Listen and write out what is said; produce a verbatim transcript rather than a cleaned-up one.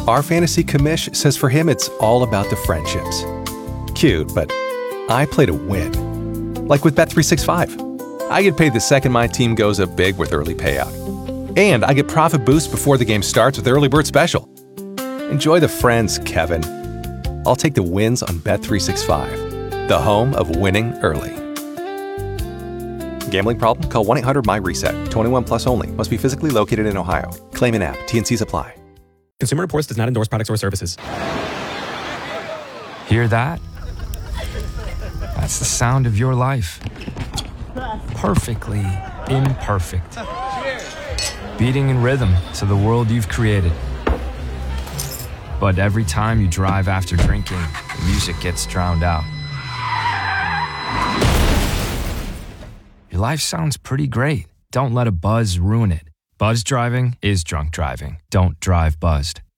Our fantasy commish says for him it's all about the friendships. Cute, but I play to win. Like with Bet three sixty-five. I get paid the second my team goes up big with early payout. And I get profit boost before the game starts with Early Bird Special. Enjoy the friends, Kevin. I'll take the wins on Bet three sixty-five, the home of winning early. Gambling problem? Call one eight hundred M Y reset. twenty-one plus only. Must be physically located in Ohio. Claim in app. T N Cs apply. Consumer Reports does not endorse products or services. Hear that? That's the sound of your life. Perfectly imperfect. Beating in rhythm to the world you've created. But every time you drive after drinking, the music gets drowned out. Your life sounds pretty great. Don't let a buzz ruin it. Buzz driving is drunk driving. Don't drive buzzed.